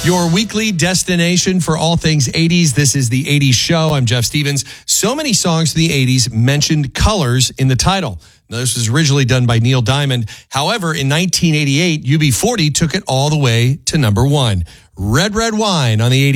Your weekly destination for all things 80s. This is the 80s Show. I'm Jeff Stevens. So many songs from the 80s mentioned colors in the title. Now, this was originally done by Neil Diamond. However, in 1988, UB40 took it all the way to number one. Red, Red Wine on the 80s.